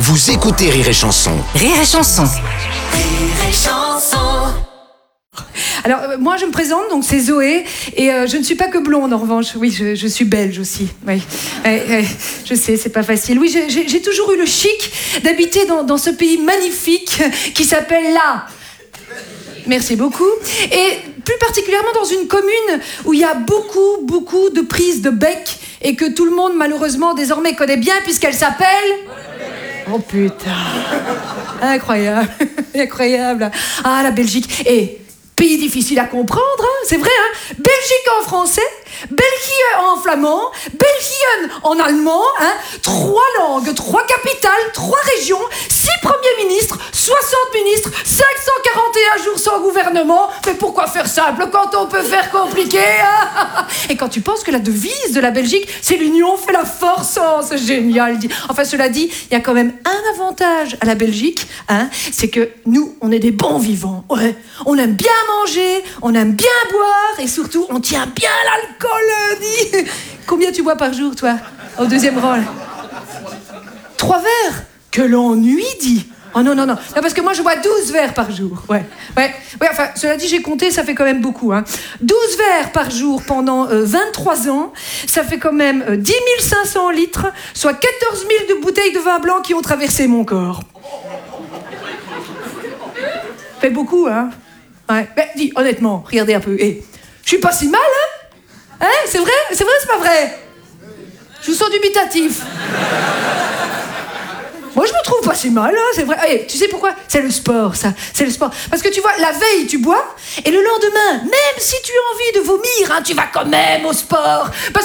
Vous écoutez Rire et Chanson. Rire et Chanson. Rire et Chanson. Alors, moi, je me présente, donc c'est Zoé, et je ne suis pas que blonde, en revanche. Oui, je suis belge aussi. Oui. Je sais, c'est pas facile. Oui, j'ai toujours eu le chic d'habiter dans ce pays magnifique qui s'appelle la... Merci beaucoup. Et plus particulièrement dans une commune où il y a beaucoup de prises de bec et que tout le monde, malheureusement, désormais connaît bien puisqu'elle s'appelle... Oh putain. Incroyable. Incroyable. Ah, la Belgique. Et pays difficile à comprendre, hein, c'est vrai, hein. Belgique en français, Belgique en flamand, Belgique en allemand, hein. 3 langues, 3 capitales, 3 régions, 6 premiers ministres, 60 ministres, 541 jours sans gouvernement. Mais pourquoi faire simple quand on peut faire compliqué, hein? Et quand tu penses que la devise de la Belgique, c'est l'union fait la force, oh, c'est génial. Enfin, cela dit, il y a quand même un avantage à la Belgique, hein, c'est que nous, on est des bons vivants. Ouais, on aime bien manger, on aime bien boire et surtout, on tient bien l'alcool. Dis. Combien tu bois par jour, toi, au deuxième rang? 3 verres? Que l'ennui, dit. Oh non, parce que moi, je bois 12 verres par jour. Ouais, enfin, cela dit, j'ai compté, ça fait quand même beaucoup. Hein. 12 verres par jour pendant 23 ans, ça fait quand même 10 500 litres, soit 14 000 de bouteilles de vin blanc qui ont traversé mon corps. Fait beaucoup, hein. Ouais. Mais dis, honnêtement, regardez un peu. Je suis pas si mal, hein? Hein? C'est vrai, c'est pas vrai? Je vous sens dubitatif. Moi, je me trouve pas si mal, hein, c'est vrai. Tu sais pourquoi? C'est le sport, ça. C'est le sport. Parce que tu vois, la veille, tu bois, et le lendemain, même si tu as envie de vomir, hein, tu vas quand même au sport. Parce